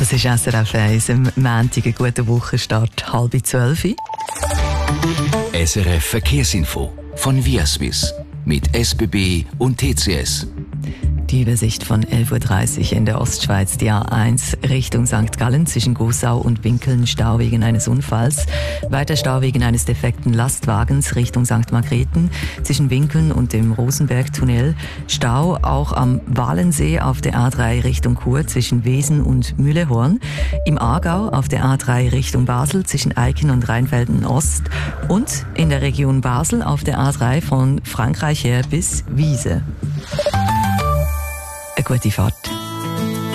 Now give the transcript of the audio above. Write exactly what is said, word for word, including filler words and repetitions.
Das ist S R F eins, am Montag, einen guten Wochenstart, halb zwölf. S R F Verkehrsinfo von Viaswiss mit S B B und T C S. Die Übersicht von elf Uhr dreißig in der Ostschweiz, die A eins Richtung Sankt Gallen zwischen Gossau und Winkeln, Stau wegen eines Unfalls. Weiter Stau wegen eines defekten Lastwagens Richtung Sankt Margrethen zwischen Winkeln und dem Rosenbergtunnel. Stau auch am Walensee auf der A drei Richtung Chur zwischen Wesen und Mühlehorn. Im Aargau auf der A drei Richtung Basel zwischen Eiken und Rheinfelden Ost. Und in der Region Basel auf der A drei von Frankreich her bis Wiese. Eine gute Fahrt.